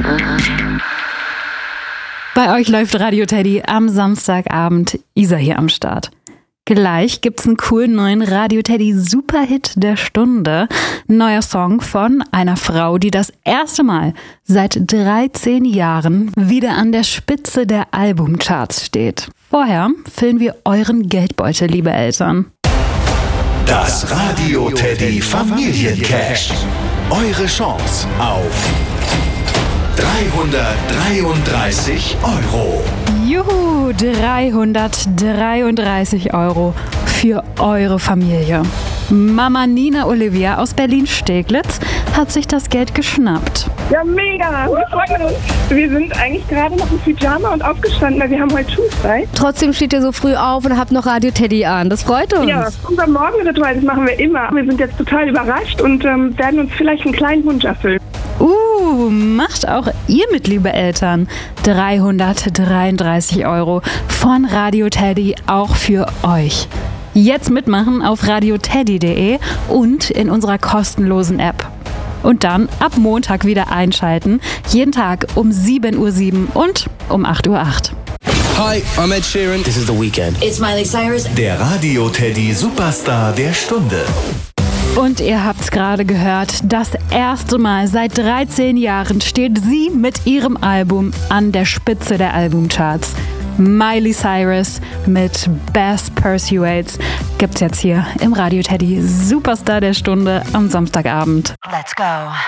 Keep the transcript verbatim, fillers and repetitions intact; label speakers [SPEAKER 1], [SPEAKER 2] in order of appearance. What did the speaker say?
[SPEAKER 1] Bei euch läuft Radio Teddy am Samstagabend. Isa hier am Start. Gleich gibt's einen coolen neuen Radio Teddy Superhit der Stunde. Ein neuer Song von einer Frau, die das erste Mal seit dreizehn Jahren wieder an der Spitze der Albumcharts steht. Vorher füllen wir euren Geldbeutel, liebe Eltern.
[SPEAKER 2] Das Radio Teddy Familiencash. Eure Chance auf dreihundertdreiunddreißig Euro.
[SPEAKER 1] Juhu, dreihundertdreiunddreißig Euro für eure Familie. Mama Nina Olivia aus Berlin-Steglitz hat sich das Geld geschnappt.
[SPEAKER 3] Ja, mega! Wir freuen uns. Wir sind eigentlich gerade noch im Pyjama und aufgestanden, weil wir haben heute schulfrei.
[SPEAKER 4] Trotzdem steht ihr so früh auf und habt noch Radio Teddy an. Das freut uns.
[SPEAKER 3] Ja, unser Morgenritual, das machen wir immer. Wir sind jetzt total überrascht und ähm, werden uns vielleicht einen kleinen Wunsch erfüllen.
[SPEAKER 1] Uh, macht auch ihr mit, liebe Eltern. dreihundertdreiunddreißig Euro von Radio Teddy auch für euch. Jetzt mitmachen auf radioteddy punkt de und in unserer kostenlosen App. Und dann ab Montag wieder einschalten. Jeden Tag um sieben Uhr sieben und um acht Uhr acht.
[SPEAKER 5] Hi, I'm Ed Sheeran. This is The Weeknd.
[SPEAKER 6] It's Miley Cyrus.
[SPEAKER 2] Der Radio Teddy Superstar der Stunde.
[SPEAKER 1] Und ihr habt's gerade gehört, das erste Mal seit dreizehn Jahren steht sie mit ihrem Album an der Spitze der Albumcharts. Miley Cyrus mit Best Pursuades gibt's jetzt hier im Radio Teddy Superstar der Stunde am Samstagabend.
[SPEAKER 6] Let's go.